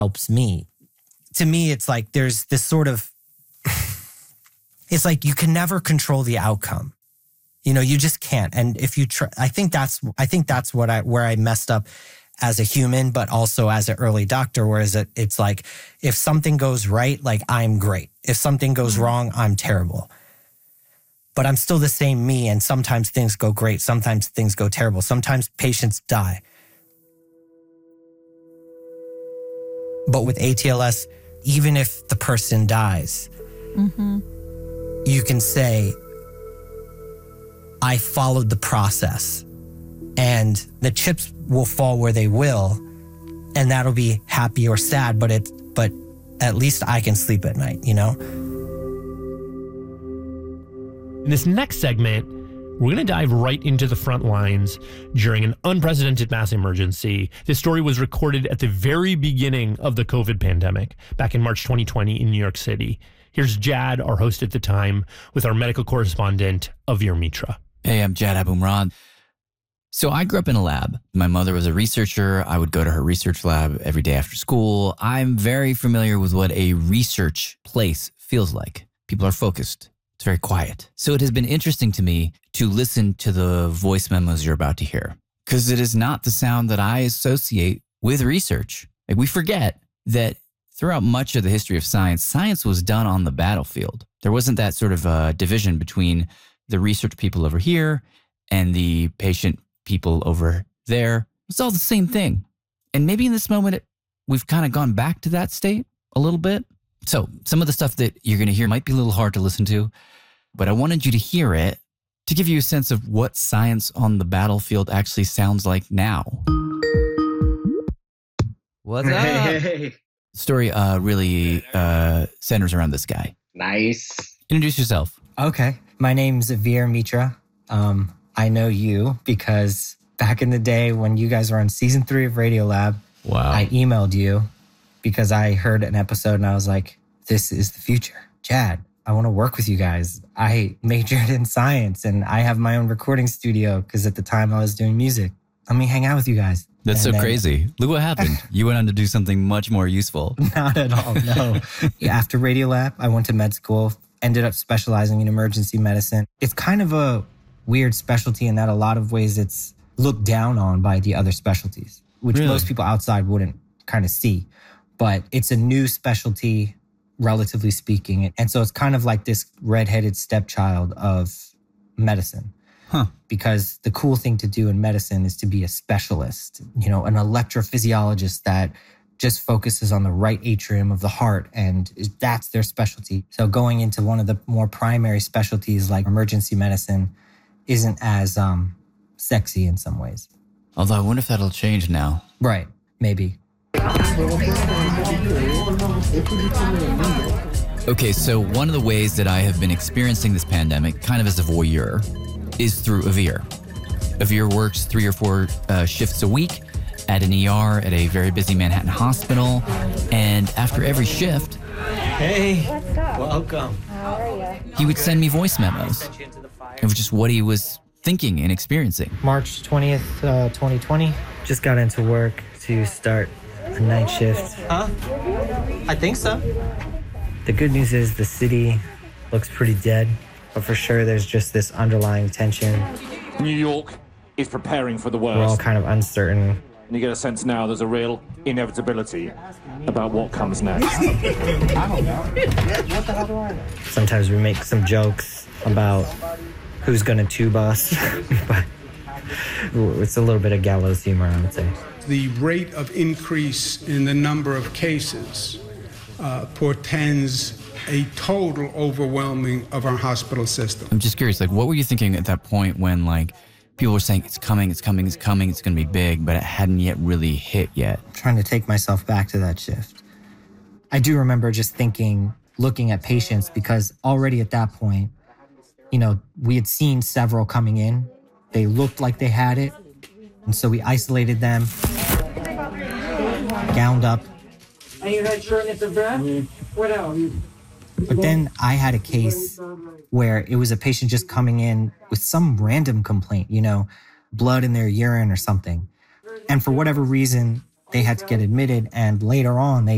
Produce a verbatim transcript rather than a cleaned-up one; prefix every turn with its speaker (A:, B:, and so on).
A: helps me. To me, it's like there's this sort of, it's like you can never control the outcome. You know, you just can't. And if you try, I think that's, I think that's what I, where I messed up as a human, but also as an early doctor, whereas it, it's like, if something goes right, like I'm great. If something goes wrong, I'm terrible. But I'm still the same me. And sometimes things go great. Sometimes things go terrible. Sometimes patients die. But with A T L S, even if the person dies, mm-hmm. you can say, I followed the process, and the chips will fall where they will, and that'll be happy or sad, but it, but at least I can sleep at night, you know?
B: In this next segment, we're going to dive right into the front lines during an unprecedented mass emergency. This story was recorded at the very beginning of the COVID pandemic, back in March twenty twenty in New York City. Here's Jad, our host at the time, with our medical correspondent, Avir Mitra.
C: Hey, I'm Jad Abumrad. So I grew up in a lab. My mother was a researcher. I would go to her research lab every day after school. I'm very familiar with what a research place feels like. People are focused. It's very quiet. So it has been interesting to me to listen to the voice memos you're about to hear, because it is not the sound that I associate with research. Like, we forget that throughout much of the history of science, science was done on the battlefield. There wasn't that sort of uh, division between the research people over here and the patient people over there. It's all the same thing. And maybe in this moment, it, we've kind of gone back to that state a little bit. So some of the stuff that you're going to hear might be a little hard to listen to, but I wanted you to hear it to give you a sense of what science on the battlefield actually sounds like now.
D: What's up?
C: The story uh, really uh, centers around this guy.
D: Nice.
C: Introduce yourself.
A: Okay. My name's Avir Mitra. Um, I know you because back in the day when you guys were on season three of Radiolab,
C: Wow.
A: I emailed you because I heard an episode and I was like, this is the future. Jad, I want to work with you guys. I majored in science and I have my own recording studio because at the time I was doing music. Let me hang out with you guys.
C: That's
A: And
C: so
A: then-
C: crazy. Look what happened. You went on to do something much more useful.
A: Not at all, no. Yeah, after Radiolab, I went to med school, ended up specializing in emergency medicine. It's kind of a weird specialty in that a lot of ways it's looked down on by the other specialties, which
C: Really?
A: most people outside wouldn't kind of see. But it's a new specialty, relatively speaking. And so it's kind of like this redheaded stepchild of medicine.
C: Huh.
A: Because the cool thing to do in medicine is to be a specialist, you know, an electrophysiologist that just focuses on the right atrium of the heart, and that's their specialty. So going into one of the more primary specialties like emergency medicine isn't as um, sexy in some ways.
C: Although I wonder if that'll change now.
A: Right, maybe.
C: Okay, so one of the ways that I have been experiencing this pandemic, kind of as a voyeur, is through Avir. Avir works three or four uh, shifts a week at an E R at a very busy Manhattan hospital. And after every shift,
A: Hey,
E: What's up?
A: welcome.
E: How are you?
C: he would send me voice memos of just what he was thinking and experiencing.
A: March twentieth, uh, twenty twenty. Just got into work to start a night shift. Huh? I think so. The good news is the city looks pretty dead, but for sure there's just this underlying tension.
F: New York is preparing for the
A: We're all
F: worst.
A: kind of uncertain.
F: And you get a sense now there's a real inevitability about what comes next.
A: Sometimes we make some jokes about who's gonna tube us, but it's a little bit of gallows humor, I would say.
G: The rate of increase in the number of cases uh, portends a total overwhelming of our hospital system.
C: I'm just curious, like, what were you thinking at that point when, like, people were saying it's coming, it's coming, it's coming, it's going to be big, but it hadn't yet really hit yet?
A: Trying to take myself back to that shift. I do remember just thinking, looking at patients, because already at that point, you know, we had seen several coming in. They looked like they had it. And so we isolated them, gowned up.
H: And you had short at the back? What else?
A: But then I had a case where it was a patient just coming in with some random complaint, you know, blood in their urine or something. And for whatever reason, they had to get admitted. And later on, they